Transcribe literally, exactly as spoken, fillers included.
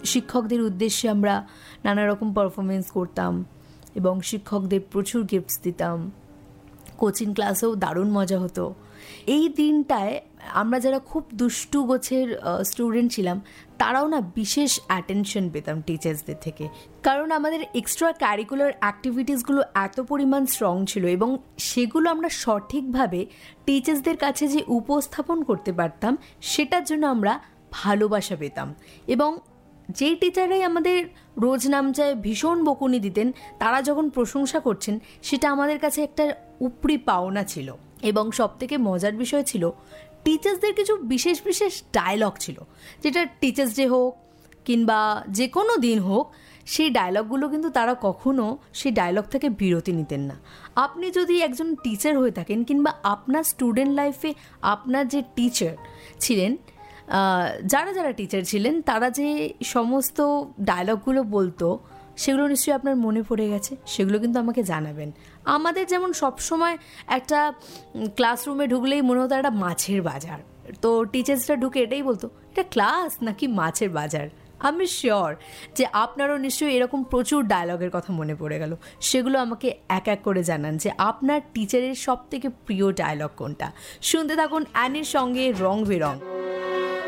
শিক্ষকদের উদ্দেশ্যে আমরা নানা রকম পারফরমেন্স করতাম এবং শিক্ষকদের প্রচুর গিফটস দিতাম। কোচিং ক্লাসেও দারুণ মজা হতো। এই দিনটায় আমরা যারা খুব দুষ্টু গোছের স্টুডেন্ট ছিলাম তারাও না বিশেষ অ্যাটেনশন পেতাম টিচার্সদের থেকে, কারণ আমাদের এক্সট্রা ক্যারিকুলার অ্যাক্টিভিটিসগুলো এত পরিমাণ স্ট্রং ছিল এবং সেগুলো আমরা সঠিকভাবে টিচার্সদের কাছে যে উপস্থাপন করতে পারতাম সেটার জন্য আমরা ভালোবাসা পেতাম। এবং যেই টিচাররাই আমাদের রোজ নামচায় ভীষণ বকুনি দিতেন তারা যখন প্রশংসা করছেন সেটা আমাদের কাছে একটা উপরি পাওনা ছিল। এবং সবথেকে মজার বিষয় ছিল টিচার্সদের কিছু বিশেষ বিশেষ ডায়লগ ছিল, যেটা টিচার্স ডে হোক কিংবা যে কোনো দিন হোক সেই ডায়লগগুলো কিন্তু তারা কখনো সেই ডায়লগ থেকে বিরতি নিতেন না। আপনি যদি একজন টিচার হয়ে থাকেন কিংবা আপনার স্টুডেন্ট লাইফে আপনার যে টিচার ছিলেন, যারা যারা টিচার ছিলেন তারা যে সমস্ত ডায়লগগুলো বলতো সেগুলো নিশ্চয়ই আপনার মনে পড়ে গেছে, সেগুলো কিন্তু আমাকে জানাবেন। আমাদের যেমন সবসময় একটা ক্লাসরুমে ঢুকলেই মনে হতো একটা মাছের বাজার, তো টিচার্সরা ঢুকে এটাই বলতো এটা ক্লাস নাকি মাছের বাজার। আমি শিওর যে আপনারও নিশ্চয়ই এরকম প্রচুর ডায়লগের কথা মনে পড়ে গেল। সেগুলো আমাকে এক এক করে জানান যে আপনার টিচারের সব থেকে প্রিয় ডায়লগ কোনটা। শুনতে থাকুন অ্যানির সঙ্গে রং বেরং।